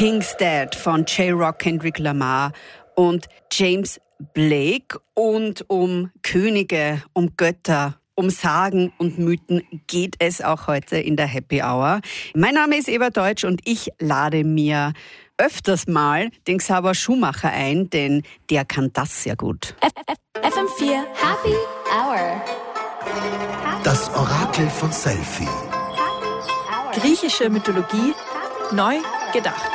King's Dead von J-Rock, Kendrick Lamar und James Blake. Und um Könige, um Götter, um Sagen und Mythen geht es auch heute in der Happy Hour. Mein Name ist Eva Deutsch und ich lade mir öfters mal den Xaver Schumacher ein, denn der kann das sehr gut. FM4 Happy Hour. Das Orakel von Selfie. Griechische Mythologie neu gedacht.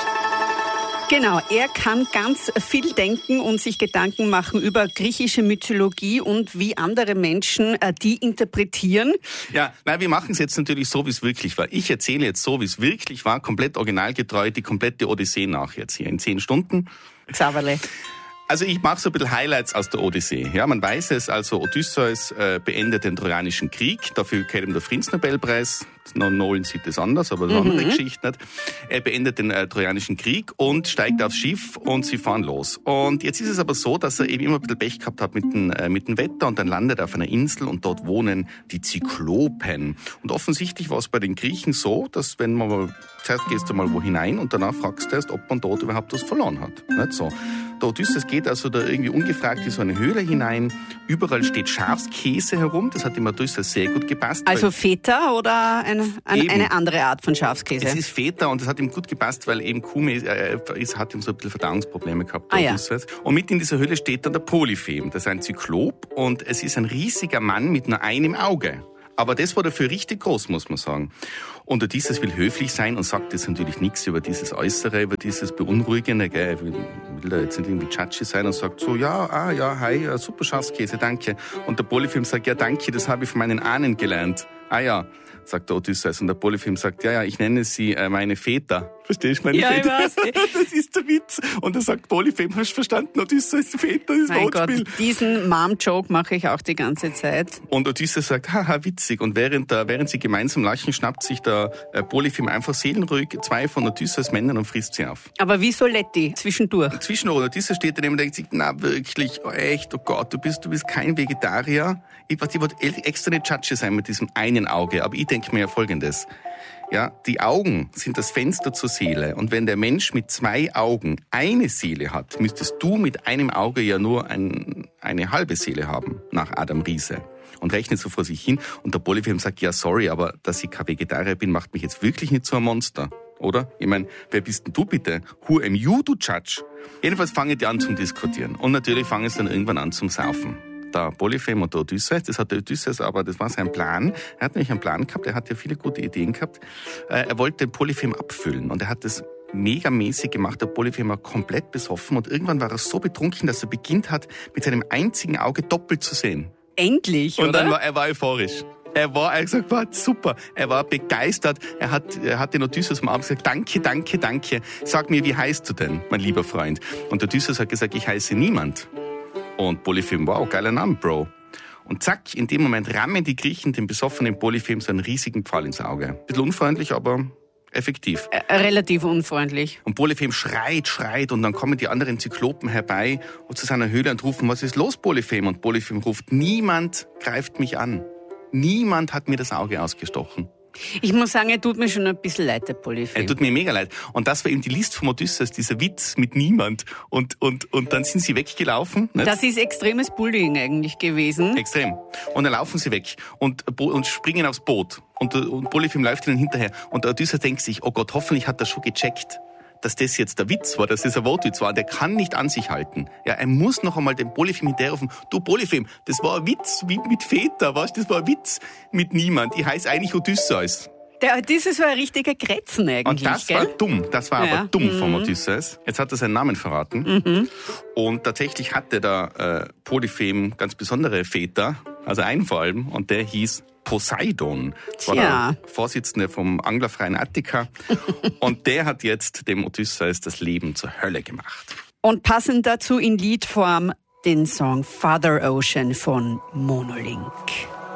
Genau, er kann ganz viel denken und sich Gedanken machen über griechische Mythologie und wie andere Menschen die interpretieren. Ja, nein, wir machen es jetzt natürlich so, wie es wirklich war. Ich erzähle jetzt so, wie es wirklich war, komplett originalgetreu, die komplette Odyssee nach jetzt hier in 10 Stunden. Xaverle. Also ich mache so ein bisschen Highlights aus der Odyssee. Ja, man weiß es, also Odysseus beendet den Trojanischen Krieg, dafür kriegt ihm der Friedensnobelpreis. Nolan sieht das anders, aber das ist eine andere Geschichte nicht. Er beendet den Trojanischen Krieg und steigt aufs Schiff und sie fahren los. Und jetzt ist es aber so, dass er eben immer ein bisschen Pech gehabt hat mit dem Wetter und dann landet er auf einer Insel und dort wohnen die Zyklopen. Und offensichtlich war es bei den Griechen so, dass wenn man mal, zuerst gehst du mal wo hinein und danach fragst du erst, ob man dort überhaupt was verloren hat. Nicht so. Der Odysseus geht also da irgendwie ungefragt in so eine Höhle hinein. Überall steht Schafskäse herum. Das hat dem Odysseus sehr gut gepasst. Also Feta oder eine andere Art von Schafskäse? Es ist Feta und das hat ihm gut gepasst, weil eben hat ihm so ein bisschen Verdauungsprobleme gehabt. Odysseus. Ja. Und mitten in dieser Höhle steht dann der Polyphem. Das ist ein Zyklop und es ist ein riesiger Mann mit nur einem Auge. Aber das war dafür richtig groß, muss man sagen. Und Odysseus will höflich sein und sagt jetzt natürlich nichts über dieses Äußere, über dieses Beunruhigende. Gell. Er will da jetzt nicht irgendwie Chachi sein und sagt so, hi, super Schafskäse, danke. Und der Polyphem sagt, ja, danke, das habe ich von meinen Ahnen gelernt. Ah ja, sagt der Odysseus. Und der Polyphem sagt, ja, ich nenne sie meine Väter. Verstehst du, meine Väter? Ja, ich weiß. Das ist der Witz. Und er sagt, Polyphem, hast du verstanden? Odysseus, Väter, das ist mein Wortspiel. Gott, diesen Mom-Joke mache ich auch die ganze Zeit. Und Odysseus sagt, haha, witzig. Und während sie gemeinsam lachen, schnappt sich der Polyphem einfach seelenruhig 2 von Odysseus Männern und frisst sie auf. Aber wie Soletti, zwischendurch? Odysseus steht daneben und denkt sich, na wirklich, echt, oh Gott, du bist kein Vegetarier. Ich wollte extra eine Chatsche sein mit diesem einen Auge. Aber ich denke mir ja Folgendes. Ja, die Augen sind das Fenster zur Seele. Und wenn der Mensch mit 2 Augen eine Seele hat, müsstest du mit einem Auge ja nur eine halbe Seele haben, nach Adam Riese. Und rechnet so vor sich hin. Und der Polyphem sagt, ja, sorry, aber dass ich kein Vegetarier bin, macht mich jetzt wirklich nicht zu einem Monster. Oder? Ich meine, wer bist denn du bitte? Who am you, du Judge? Jedenfalls fangen die an zum Diskutieren. Und natürlich fangen sie dann irgendwann an zum Saufen. Der Polyphem und der Odysseus, das hat der Odysseus, aber das war sein Plan. Er hat nämlich einen Plan gehabt, er hat ja viele gute Ideen gehabt. Er wollte den Polyphem abfüllen und er hat das megamäßig gemacht. Der Polyphem war komplett besoffen und irgendwann war er so betrunken, dass er beginnt hat, mit seinem einzigen Auge doppelt zu sehen. Endlich, und oder? Und dann er war euphorisch. Er hat gesagt, war super. Er war begeistert. Er hat den Odysseus am Abend gesagt, danke. Sag mir, wie heißt du denn, mein lieber Freund? Und der Odysseus hat gesagt, ich heiße niemand. Und Polyphem, wow, geiler Name, Bro. Und zack, in dem Moment rammen die Griechen dem besoffenen Polyphem so einen riesigen Pfahl ins Auge. Ein bisschen unfreundlich, aber effektiv. Relativ unfreundlich. Und Polyphem schreit und dann kommen die anderen Zyklopen herbei und zu seiner Höhle und rufen, was ist los, Polyphem? Und Polyphem ruft, niemand greift mich an. Niemand hat mir das Auge ausgestochen. Ich muss sagen, er tut mir schon ein bisschen leid, der Polyphem. Er tut mir mega leid. Und das war eben die List vom Odysseus, dieser Witz mit niemand. Und dann sind sie weggelaufen. Nicht? Das ist extremes Bullying eigentlich gewesen. Extrem. Und dann laufen sie weg und springen aufs Boot. Und Polyphem läuft ihnen hinterher. Und der Odysseus denkt sich, oh Gott, hoffentlich hat er schon gecheckt, dass das jetzt der Witz war, dass das ein Wortwitz war. Der kann nicht an sich halten. Ja, er muss noch einmal den Polyphem hinterherrufen. Du Polyphem, das war ein Witz wie mit Väter, weißt du? Das war ein Witz mit niemand. Ich heiße eigentlich Odysseus. Der Odysseus war ein richtiger Kretzen eigentlich, und das gell? war dumm. Das war aber dumm vom Odysseus. Jetzt hat er seinen Namen verraten. Und tatsächlich hatte der Polyphem ganz besondere Väter, also einen vor allem, und der hieß Poseidon. Das war der Vorsitzende vom Anglerverein Attika. Und der hat jetzt dem Odysseus das Leben zur Hölle gemacht. Und passend dazu in Liedform den Song Father Ocean von Monolink.